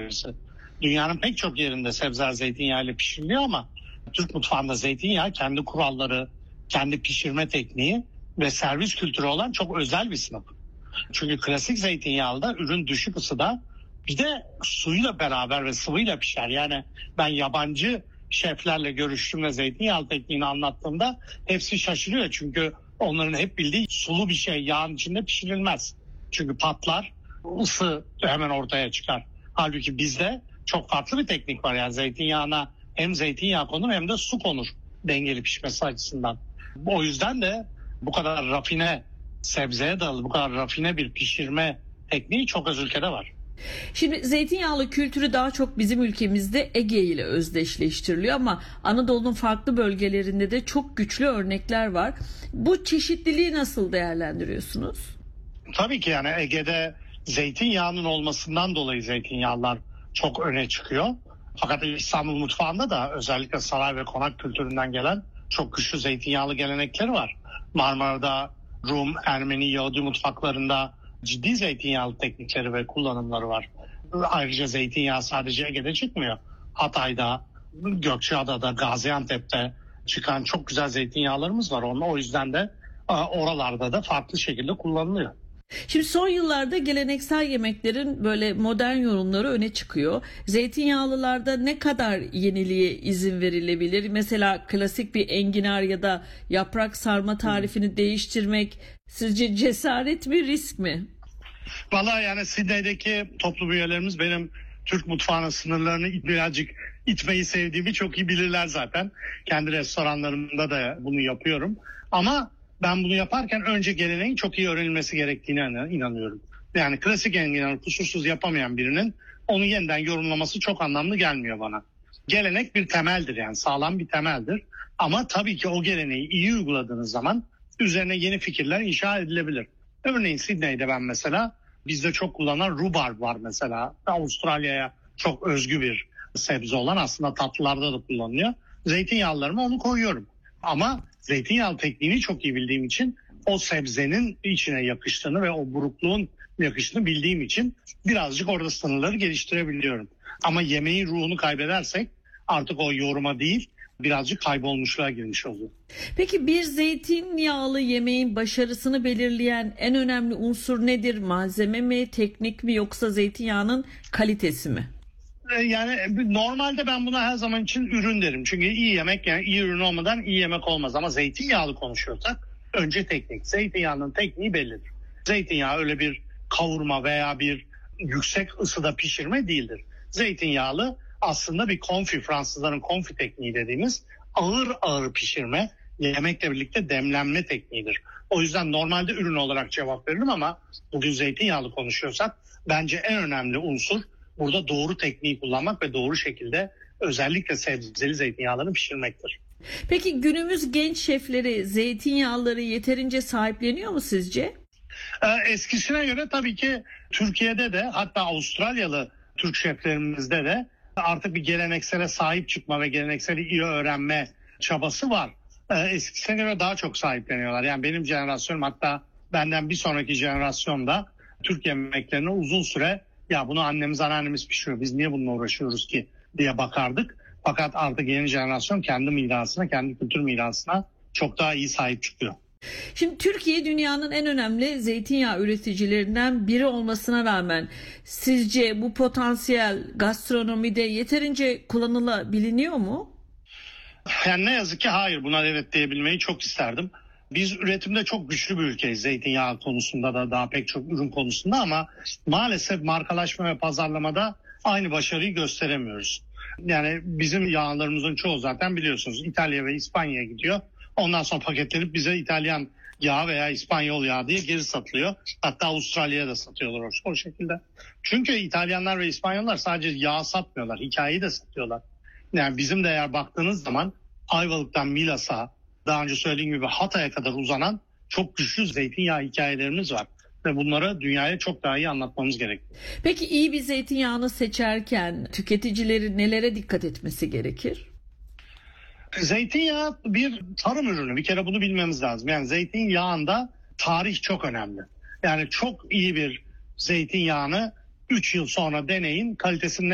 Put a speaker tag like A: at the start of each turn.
A: birisi. Dünyanın pek çok yerinde sebzeler zeytinyağı ile pişiriliyor ama Türk mutfağında zeytinyağı kendi kuralları, kendi pişirme tekniği ve servis kültürü olan çok özel bir sınıf. Çünkü klasik zeytinyağlıda ürün düşük ısıda bir de suyla beraber ve sıvıyla pişer. Yani ben yabancı şeflerle görüştüğümde zeytinyağlı tekniğini anlattığımda hepsi şaşırıyor. Çünkü onların hep bildiği sulu bir şey yağın içinde pişirilmez. Çünkü patlar, ısı hemen ortaya çıkar. Halbuki bizde çok farklı bir teknik var. Yani zeytinyağına hem zeytinyağı konur hem de su konur dengeli pişmesi açısından. O yüzden de bu kadar rafine sebzeye dayalı, bu kadar rafine bir pişirme tekniği çok az ülkede var.
B: Şimdi zeytinyağlı kültürü daha çok bizim ülkemizde Ege ile özdeşleştiriliyor ama Anadolu'nun farklı bölgelerinde de çok güçlü örnekler var. Bu çeşitliliği nasıl değerlendiriyorsunuz?
A: Tabii ki yani Ege'de zeytinyağının olmasından dolayı zeytinyağlılar çok öne çıkıyor. Fakat İstanbul mutfağında da özellikle saray ve konak kültüründen gelen çok güçlü zeytinyağlı gelenekleri var. Marmara'da Rum, Ermeni, Yahudi mutfaklarında ciddi zeytinyağlı teknikleri ve kullanımları var. Ayrıca zeytinyağı sadece Ege'de çıkmıyor. Hatay'da, Gökçeada'da, Gaziantep'te çıkan çok güzel zeytinyağlarımız var. O yüzden de oralarda da farklı şekilde kullanılıyor.
B: Şimdi son yıllarda geleneksel yemeklerin böyle modern yorumları öne çıkıyor. Zeytinyağlılarda ne kadar yeniliğe izin verilebilir? Mesela klasik bir enginar ya da yaprak sarma tarifini değiştirmek sizce cesaret mi, risk mi?
A: Vallahi yani Sydney'deki toplum üyelerimiz benim Türk mutfağının sınırlarını birazcık itmeyi sevdiğimi çok iyi bilirler zaten. Kendi restoranlarımda da bunu yapıyorum. Ama ben bunu yaparken önce geleneğin çok iyi öğrenilmesi gerektiğine inanıyorum. Yani klasik enginarı kusursuz yapamayan birinin onu yeniden yorumlaması çok anlamlı gelmiyor bana. Gelenek bir temeldir, yani sağlam bir temeldir. Ama tabii ki o geleneği iyi uyguladığınız zaman üzerine yeni fikirler inşa edilebilir. Örneğin Sydney'de ben mesela bizde çok kullanılan rhubarb var mesela. Avustralya'ya çok özgü bir sebze olan, aslında tatlılarda da kullanılıyor. Zeytinyağlılarıma onu koyuyorum. Ama zeytinyağlı tekniğini çok iyi bildiğim için o sebzenin içine yakıştığını ve o burukluğun yakıştığını bildiğim için birazcık orada sınırları geliştirebiliyorum. Ama yemeğin ruhunu kaybedersek artık o yoruma değil, birazcık kaybolmuşluğa girmiş oluyor.
B: Peki bir zeytinyağlı yemeğin başarısını belirleyen en önemli unsur nedir? Malzeme mi, teknik mi, yoksa zeytinyağının kalitesi mi?
A: Yani normalde ben buna her zaman için ürün derim. Çünkü iyi yemek, yani iyi ürün olmadan iyi yemek olmaz. Ama zeytinyağlı konuşuyorsak önce teknik. Zeytinyağının tekniği bellidir. Zeytinyağı öyle bir kavurma veya bir yüksek ısıda pişirme değildir. Zeytinyağlı aslında bir konfi, Fransızların konfi tekniği dediğimiz ağır ağır pişirme, yemekle birlikte demlenme tekniğidir. O yüzden normalde ürün olarak cevap veririm ama bugün zeytinyağlı konuşuyorsak bence en önemli unsur burada doğru tekniği kullanmak ve doğru şekilde özellikle sebzeli zeytinyağlarını pişirmektir.
B: Peki günümüz genç şefleri zeytinyağları yeterince sahipleniyor mu sizce?
A: Eskisine göre tabii ki Türkiye'de de, hatta Avustralyalı Türk şeflerimizde de artık bir geleneksele sahip çıkma ve gelenekseli iyi öğrenme çabası var. Eskisine göre daha çok sahipleniyorlar. Yani benim jenerasyonum, hatta benden bir sonraki jenerasyonda Türk yemeklerine uzun süre ya bunu annemiz anneannemiz pişiriyor, biz niye bununla uğraşıyoruz ki diye bakardık. Fakat artık yeni jenerasyon kendi mirasına, kendi kültür mirasına çok daha iyi sahip çıkıyor.
B: Şimdi Türkiye dünyanın en önemli zeytinyağı üreticilerinden biri olmasına rağmen sizce bu potansiyel gastronomide yeterince kullanılabiliyor mu?
A: Yani ne yazık ki hayır, buna evet diyebilmeyi çok isterdim. Biz üretimde çok güçlü bir ülkeyiz, zeytinyağı konusunda da daha pek çok ürün konusunda, ama maalesef markalaşma ve pazarlamada aynı başarıyı gösteremiyoruz. Yani bizim yağlarımızın çoğu zaten biliyorsunuz İtalya ve İspanya'ya gidiyor. Ondan sonra paketlenip bize İtalyan yağı veya İspanyol yağı diye geri satılıyor. Hatta Avustralya'ya da satıyorlar o şekilde. Çünkü İtalyanlar ve İspanyollar sadece yağ satmıyorlar, hikayeyi de satıyorlar. Yani bizim de eğer baktığınız zaman Ayvalık'tan Milas'a, daha önce söylediğim gibi Hatay'a kadar uzanan çok güçlü zeytinyağı hikayelerimiz var. Ve bunları dünyaya çok daha iyi anlatmamız gerekiyor.
B: Peki iyi bir zeytinyağını seçerken tüketicilerin nelere dikkat etmesi gerekir?
A: Zeytinyağı bir tarım ürünü. Bir kere bunu bilmemiz lazım. Yani zeytinyağında tarih çok önemli. Yani çok iyi bir zeytinyağını 3 yıl sonra deneyin, kalitesinin